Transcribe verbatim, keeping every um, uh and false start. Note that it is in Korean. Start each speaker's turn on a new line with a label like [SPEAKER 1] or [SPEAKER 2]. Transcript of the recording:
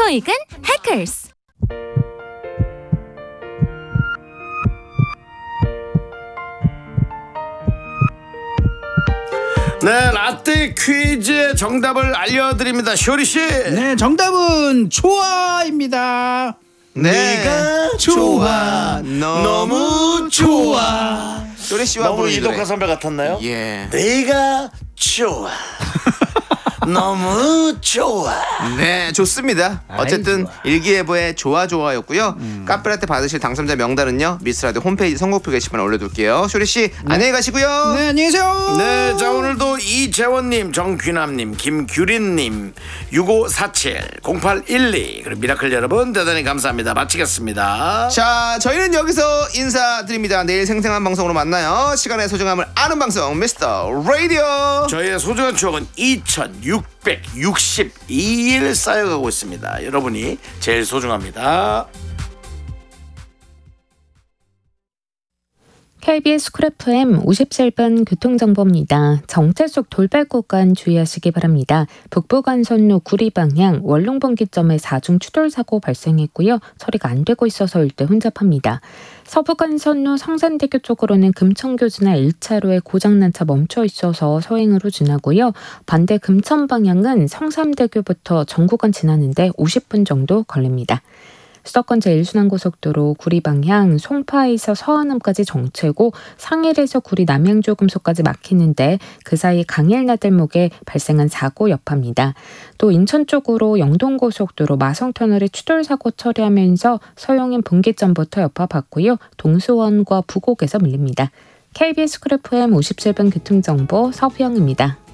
[SPEAKER 1] 토익은 해커스.
[SPEAKER 2] 네, 라떼 퀴즈의 정답을 알려드립니다. 쇼리씨.
[SPEAKER 3] 네, 정답은 좋아입니다.
[SPEAKER 4] 네.
[SPEAKER 2] 네가 좋아, 너무 좋아.
[SPEAKER 4] 쇼리 씨와
[SPEAKER 2] 너무
[SPEAKER 4] 부르는
[SPEAKER 2] 이덕화
[SPEAKER 4] 노래.
[SPEAKER 2] 선배 같았나요?
[SPEAKER 4] 예.
[SPEAKER 2] 네가 좋아, 너무 좋아.
[SPEAKER 4] 네, 좋습니다. 어쨌든
[SPEAKER 2] 좋아.
[SPEAKER 4] 일기예보의 좋아 좋아였고요. 음. 카페라떼 받으실 당첨자 명단은요 미스라디오 홈페이지 선곡표 게시판에 올려둘게요. 쇼리 씨 네. 안녕히 가시고요.
[SPEAKER 3] 네, 안녕히 계세요.
[SPEAKER 2] 네, 자 오늘도 이재원님, 정귀남님, 김규린님, 육오사칠, 공팔일이 그리고 미라클 여러분 대단히 감사합니다. 마치겠습니다.
[SPEAKER 4] 자, 저희는 여기서 인사드립니다. 내일 생생한 방송으로 만나요. 시간의 소중함을 아는 방송 미스터 라디오.
[SPEAKER 2] 저희의 소중한 추억은 이천육백육십이 일 쌓여가고 있습니다. 여러분이 제일 소중합니다.
[SPEAKER 5] 케이비에스 쿨 에프엠 오십칠 분 교통정보입니다. 정체 속 돌발 구간 주의하시기 바랍니다. 북부간선로 구리 방향 원룸분기점에 사중 추돌 사고 발생했고요. 처리가 안 되고 있어서 일대 혼잡합니다. 서부간선로 성산대교 쪽으로는 금천교 지나 일 차로에 고장난 차 멈춰 있어서 서행으로 지나고요. 반대 금천 방향은 성삼대교부터 전구간 지나는데 오십 분 정도 걸립니다. 수도권 제일 순환고속도로 구리 방향 송파에서 서안암까지 정체고 상일에서 구리 남양주금소까지 막히는데 그 사이 강일나들목에 발생한 사고 여파입니다. 또 인천 쪽으로 영동고속도로 마성터널에 추돌사고 처리하면서 서용인 분기점부터 여파받고요. 동수원과 부곡에서 밀립니다. 케이비에스 쿨 에프엠 오십칠 분 교통정보 서부영입니다.